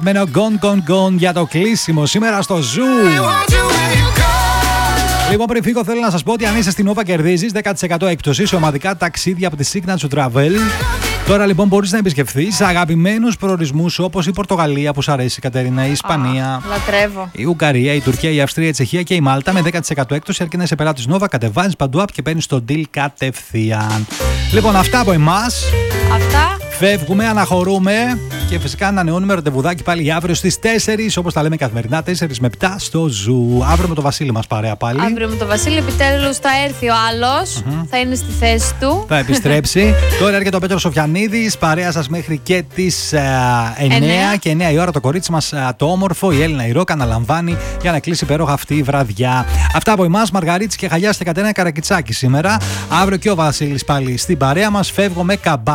Μένω γκον για το κλείσιμο σήμερα στο Ζου. Λοιπόν, πριν φύγω, θέλω να σας πω ότι αν είσαι στην Nova κερδίζεις 10% έκπτωση σε ομαδικά ταξίδια από τη Signature Travel. Τώρα λοιπόν μπορείς να επισκεφθείς αγαπημένους προορισμούς όπως η Πορτογαλία που σου αρέσει, η Κατερίνα, η Ισπανία, λατρεύω, η Ουγγαρία, η Τουρκία, η Αυστρία, η Τσεχία και η Μάλτα με 10% έκπτωση. Αρκεί να είσαι πελάτης Nova, κατεβάζεις παντού app και παίρνεις το deal κατευθείαν. Λοιπόν, αυτά από εμάς. Αυτά. Φεύγουμε, αναχωρούμε και φυσικά ανανεώνουμε ραντεβουδάκι πάλι για αύριο στις 4, όπως τα λέμε καθημερινά, 4 με 7 στο Ζου. Αύριο με το Βασίλη μας παρέα πάλι. Αύριο με το Βασίλη επιτέλους θα έρθει ο άλλος, θα είναι στη θέση του. Θα επιστρέψει. Τώρα έρχεται ο Πέτρος Σοφιανίδης, παρέα σας μέχρι και τις 9 και 9 η ώρα το κορίτσι μας το όμορφο, η Έλληνα η Ρόκα, αναλαμβάνει για να κλείσει υπέροχα αυτή η βραδιά. Αυτά από εμάς, Μαργαρίτης και Χαλιάς και Κατερίνα Καρακιτσάκη σήμερα. Αύριο και ο Βασίλης πάλι στην παρέα μας. Φεύγω με καμπά.